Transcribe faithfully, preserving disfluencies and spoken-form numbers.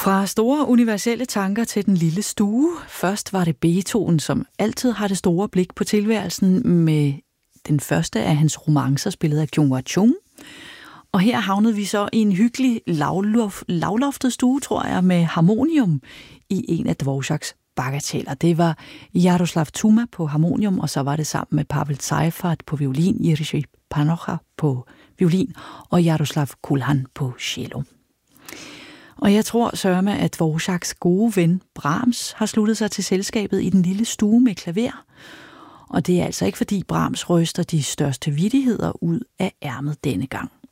Fra store universelle tanker til den lille stue. Først var det Beethoven, som altid har det store blik på tilværelsen med den første af hans romancer, spillet af Kyung-Wha Chung. Og her havnede vi så i en hyggelig lavlof, lavloftet stue, tror jeg, med harmonium i en af Dvoraks bagateller. Det var Jaroslav Tuma på harmonium, og så var det sammen med Pavel Seyfarth på violin, Jerzy Panocha på violin og Jaroslav Kulhan på cello. Og jeg tror sørme, at Dvoraks gode ven Brahms har sluttet sig til selskabet i den lille stue med klaver. Og det er altså ikke fordi Brahms ryster de største vittigheder ud af ærmet denne gang.